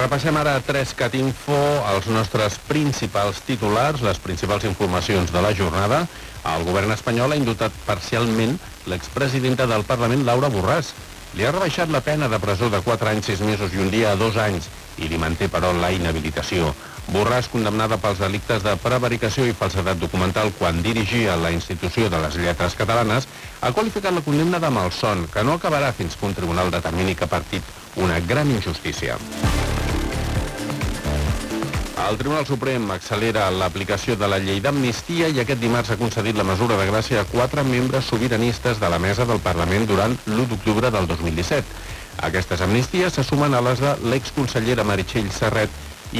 Repassem ara a 3CAT Info els nostres principals titulars, les principals informacions de la jornada. El govern espanyol ha indultat parcialment l'expresidenta del Parlament, Laura Borràs. Li ha rebaixat la pena de presó de 4 anys, 6 mesos i un dia a 2 anys i li manté, però, la inhabilitació. Borràs, condemnada pels delictes de prevaricació i falsedat documental quan dirigia la institució de les lletres catalanes, ha qualificat la condemna de malson, que no acabarà fins que un tribunal determini que ha partit una gran injustícia. El Tribunal Suprem accelera l'aplicació de la llei d'amnistia i aquest dimarts ha concedit la mesura de gràcia a 4 membres sobiranistes de la mesa del Parlament durant l'1 d'octubre del 2017. Aquestes amnisties se sumen a les de l'exconsellera Meritxell Serret